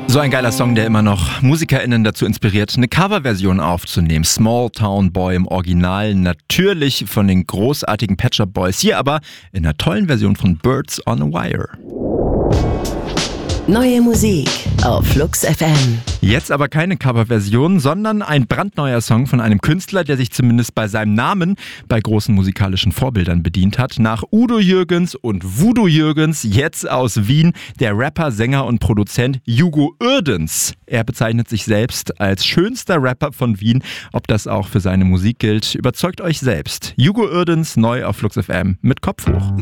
So ein geiler Song, der immer noch MusikerInnen dazu inspiriert, eine Coverversion aufzunehmen. Small Town Boy im Original, natürlich von den großartigen Pet Shop Boys, hier aber in einer tollen Version von Birds on a Wire. Neue Musik auf Flux FM. Jetzt aber keine Coverversion, sondern ein brandneuer Song von einem Künstler, der sich zumindest bei seinem Namen bei großen musikalischen Vorbildern bedient hat. Nach Udo Jürgens und Voodoo Jürgens, jetzt aus Wien, der Rapper, Sänger und Produzent Hugo Uerdens. Er bezeichnet sich selbst als schönster Rapper von Wien. Ob das auch für seine Musik gilt, überzeugt euch selbst. Hugo Uerdens neu auf Flux FM mit Kopf hoch.